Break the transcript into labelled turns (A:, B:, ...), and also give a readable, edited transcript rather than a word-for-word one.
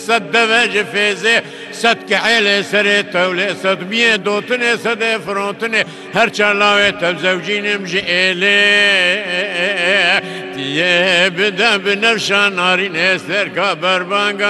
A: صد دواج فيزي صد كحيلة سري تولي صد مية دوتني صد فرونتني هر چلاوي تبزوجين مجئلي تيه بدا بنفشان نارين استر كبر بانگا